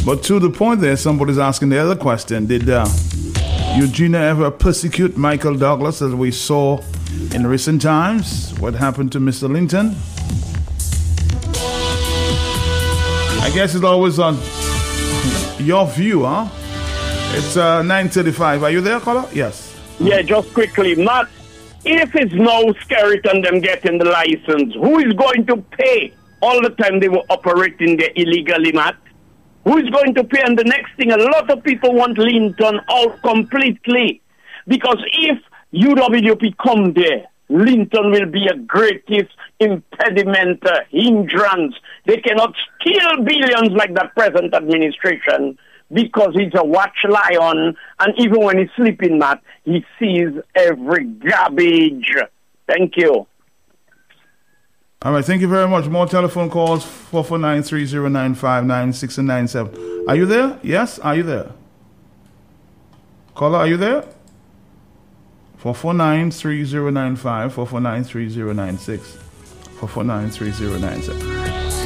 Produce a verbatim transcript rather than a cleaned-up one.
But to the point there, somebody's asking the other question. Did uh, Eugenia ever persecute Michael Douglas as we saw in recent times? What happened to Mister Linton? I guess it's always on your view, huh? It's uh, nine thirty-five. Are you there, caller? Yes. Yeah, just quickly. Matt, if it's no Skerritt them getting the license, who is going to pay all the time they were operating there illegally, Matt? Who is going to pay? And the next thing, a lot of people want Linton out completely. Because if U W P come there, Linton will be a greatest impediment, uh, hindrance. They cannot steal billions like the present administration because he's a watch lion. And even when he's sleeping, Matt, he sees every garbage. Thank you. All right, thank you very much. More telephone calls, four four nine, three zero nine five, nine six nine seven. Are you there? Yes, are you there? Caller, are you there? four four nine, three zero nine five, four four nine, three zero nine six, four four nine, three zero nine seven.